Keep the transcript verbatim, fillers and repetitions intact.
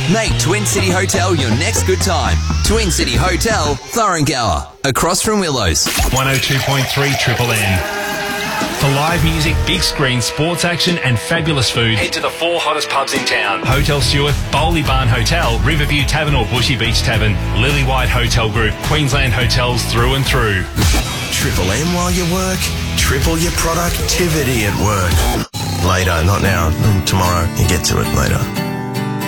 Make Twin City Hotel your next good time. Twin City Hotel, Thurrangower, across from Willows. one oh two point three Triple M. For live music, big screen, sports action and fabulous food, head to the four hottest pubs in town. Hotel Stewart, Bowley Barn Hotel, Riverview Tavern or Bushy Beach Tavern, Lily White Hotel Group, Queensland hotels through and through. Triple M while you work, triple your productivity at work. Later, not now, tomorrow, you get to it later.